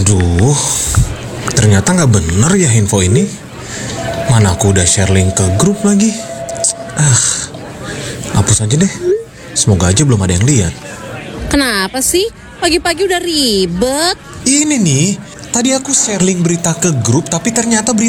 Aduh, ternyata nggak bener ya info ini. Mana aku udah share link ke grup lagi. Hapus aja deh. Semoga aja belum ada yang lihat. Kenapa sih? Pagi-pagi udah ribet. Ini nih, tadi aku share link berita ke grup tapi ternyata berita